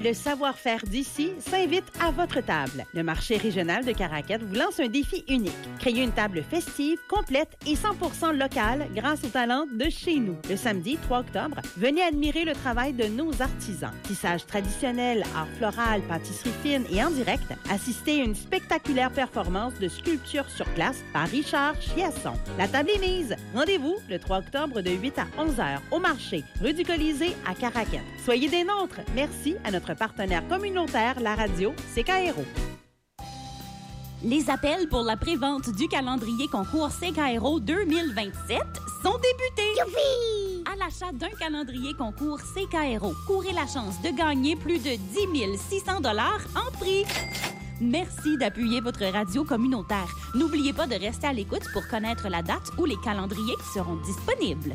Le savoir-faire d'ici s'invite à votre table. Le marché régional de Caraquet vous lance un défi unique. Créer une table festive, complète et 100% locale grâce aux talents de chez nous. Le samedi 3 octobre, venez admirer le travail de nos artisans. Tissage traditionnel, art floral, pâtisserie fine et en direct, assistez à une spectaculaire performance de sculpture sur glace par Richard Chiasson. La table est mise. Rendez-vous le 3 octobre de 8 à 11 heures au marché, rue du Colisée à Caraquet. Soyez des nôtres. Merci à notre partenaire communautaire, la radio CKRO. Les appels pour la prévente du calendrier concours CKRO 2027 sont débutés. Youpi! À l'achat d'un calendrier concours CKRO, courez la chance de gagner plus de 10 600 $ en prix. Merci d'appuyer votre radio communautaire. N'oubliez pas de rester à l'écoute pour connaître la date où les calendriers seront disponibles.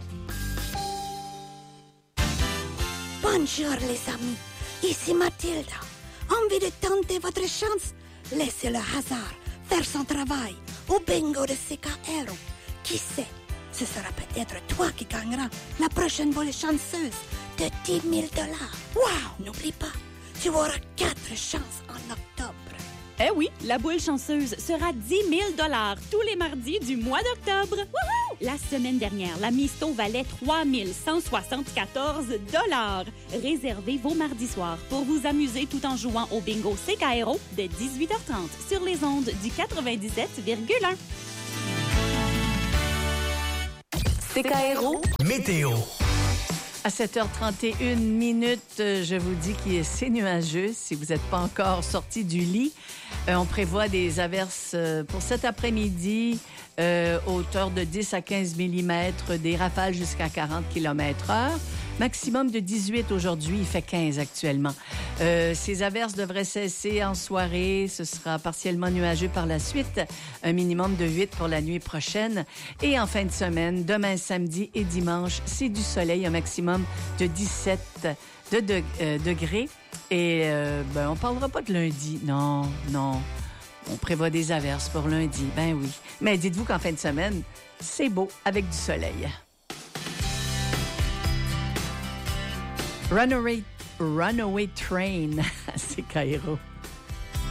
Bonjour les amis, ici Mathilda. Envie de tenter votre chance? Laissez le hasard faire son travail au bingo de CKRO. Qui sait, ce sera peut-être toi qui gagneras la prochaine volée chanceuse de 10 000 $. Wow! N'oublie pas, tu auras 4 chances en octobre. Eh oui, la boule chanceuse sera 10 000 $ tous les mardis du mois d'octobre. Wouhou! La semaine dernière, la Misto valait 3 174 $. Réservez vos mardis soirs pour vous amuser tout en jouant au bingo CKRO de 18h30 sur les ondes du 97,1. CKRO Météo. À 7h31, je vous dis que c'est nuageux si vous n'êtes pas encore sorti du lit. On prévoit des averses pour cet après-midi, hauteur de 10 à 15 mm, des rafales jusqu'à 40 km/h. Maximum de 18 aujourd'hui, il fait 15 actuellement. Ces averses devraient cesser en soirée. Ce sera partiellement nuageux par la suite. Un minimum de 8 pour la nuit prochaine. Et en fin de semaine, demain, samedi et dimanche, c'est du soleil, un maximum de 17 degrés. Et on parlera pas de lundi. Non. On prévoit des averses pour lundi. Ben oui. Mais dites-vous qu'en fin de semaine, c'est beau avec du soleil. Runaway Train, c'est Cairo.